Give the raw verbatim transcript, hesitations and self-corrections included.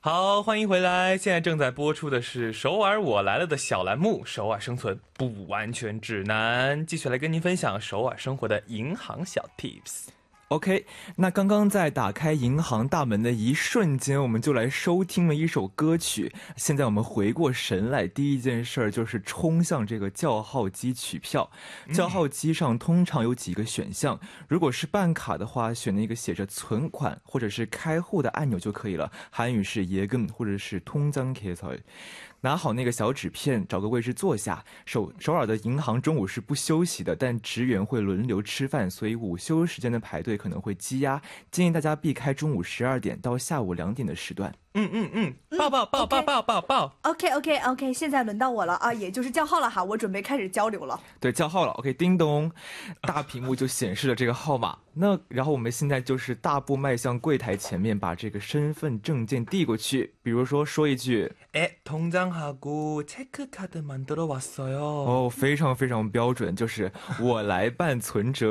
好，欢迎回来。现在正在播出的是首尔我来了的小栏目《首尔生存不完全指南》，继续来跟您分享首尔生活的银行小 tips。OK， 那刚刚在打开银行大门的一瞬间，我们就来收听了一首歌曲。现在我们回过神来，第一件事儿就是冲向这个叫号机取票。叫号机上通常有几个选项，如果是办卡的话，选那个写着存款或者是开户的按钮就可以了，韩语是예금或者是통장개설。拿好那个小纸片，找个位置坐下。首首尔的银行中午是不休息的，但职员会轮流吃饭，所以午休时间的排队可能会积压，建议大家避开中午十二点到下午两点的时段。 嗯嗯嗯，抱抱抱抱抱抱抱。 OK OK OK， 现在轮到我了啊，也就是叫号了哈，我准备开始交流了。 对，叫号了。OK， 叮咚，大屏幕就显示了这个号码。那然后我们现在就是大步迈向柜台前面，把这个身份证件递过去。比如说说一句， 哎，통장하고 체크카드 만들어 왔어요。 哦，非常非常标准，就是我来办存折